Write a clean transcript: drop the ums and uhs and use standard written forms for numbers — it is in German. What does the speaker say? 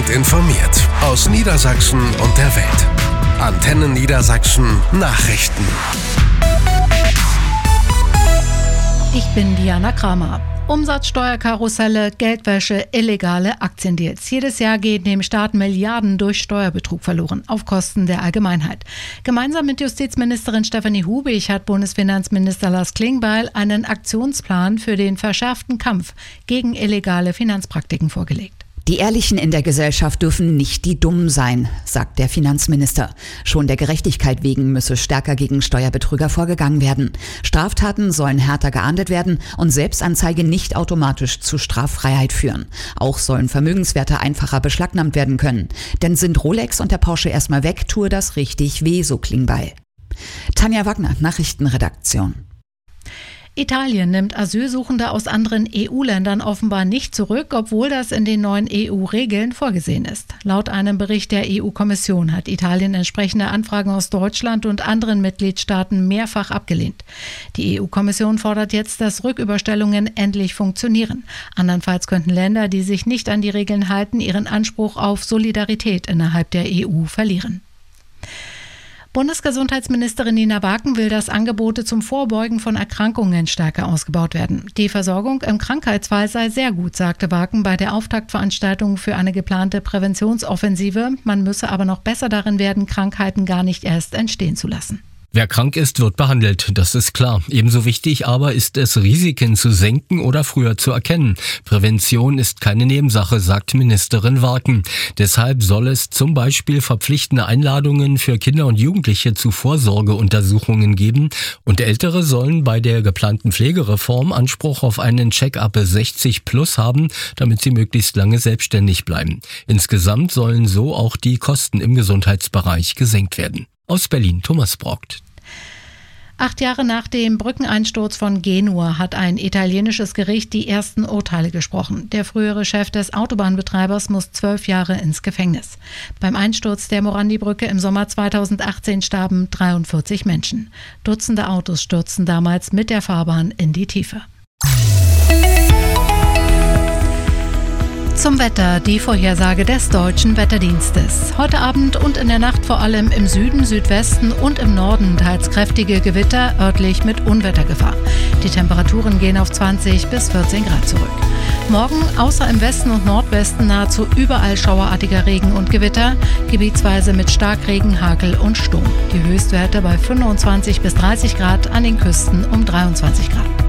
Gut informiert aus Niedersachsen und der Welt. Antenne Niedersachsen Nachrichten. Ich bin Diana Kramer. Umsatzsteuerkarusselle, Geldwäsche, illegale Aktiendeals. Jedes Jahr gehen dem Staat Milliarden durch Steuerbetrug verloren, auf Kosten der Allgemeinheit. Gemeinsam mit Justizministerin Stefanie Hubig hat Bundesfinanzminister Lars Klingbeil einen Aktionsplan für den verschärften Kampf gegen illegale Finanzpraktiken vorgelegt. Die Ehrlichen in der Gesellschaft dürfen nicht die Dummen sein, sagt der Finanzminister. Schon der Gerechtigkeit wegen müsse stärker gegen Steuerbetrüger vorgegangen werden. Straftaten sollen härter geahndet werden und Selbstanzeige nicht automatisch zu Straffreiheit führen. Auch sollen Vermögenswerte einfacher beschlagnahmt werden können. Denn sind Rolex und der Porsche erstmal weg, tue das richtig weh, so Klingbeil. Tanja Wagner, Nachrichtenredaktion. Italien nimmt Asylsuchende aus anderen EU-Ländern offenbar nicht zurück, obwohl das in den neuen EU-Regeln vorgesehen ist. Laut einem Bericht der EU-Kommission hat Italien entsprechende Anfragen aus Deutschland und anderen Mitgliedstaaten mehrfach abgelehnt. Die EU-Kommission fordert jetzt, dass Rücküberstellungen endlich funktionieren. Andernfalls könnten Länder, die sich nicht an die Regeln halten, ihren Anspruch auf Solidarität innerhalb der EU verlieren. Bundesgesundheitsministerin Nina Barken will, dass Angebote zum Vorbeugen von Erkrankungen stärker ausgebaut werden. Die Versorgung im Krankheitsfall sei sehr gut, sagte Barken bei der Auftaktveranstaltung für eine geplante Präventionsoffensive. Man müsse aber noch besser darin werden, Krankheiten gar nicht erst entstehen zu lassen. Wer krank ist, wird behandelt, das ist klar. Ebenso wichtig aber ist es, Risiken zu senken oder früher zu erkennen. Prävention ist keine Nebensache, sagt Ministerin Barken. Deshalb soll es zum Beispiel verpflichtende Einladungen für Kinder und Jugendliche zu Vorsorgeuntersuchungen geben. Und Ältere sollen bei der geplanten Pflegereform Anspruch auf einen Check-up 60+ haben, damit sie möglichst lange selbstständig bleiben. Insgesamt sollen so auch die Kosten im Gesundheitsbereich gesenkt werden. Aus Berlin, Thomas Brockt. 8 Jahre nach dem Brückeneinsturz von Genua hat ein italienisches Gericht die ersten Urteile gesprochen. Der frühere Chef des Autobahnbetreibers muss 12 Jahre ins Gefängnis. Beim Einsturz der Morandi-Brücke im Sommer 2018 starben 43 Menschen. Dutzende Autos stürzten damals mit der Fahrbahn in die Tiefe. Zum Wetter, die Vorhersage des Deutschen Wetterdienstes. Heute Abend und in der Nacht vor allem im Süden, Südwesten und im Norden teils kräftige Gewitter, örtlich mit Unwettergefahr. Die Temperaturen gehen auf 20 bis 14 Grad zurück. Morgen außer im Westen und Nordwesten nahezu überall schauerartiger Regen und Gewitter, gebietsweise mit Starkregen, Hagel und Sturm. Die Höchstwerte bei 25 bis 30 Grad, an den Küsten um 23 Grad.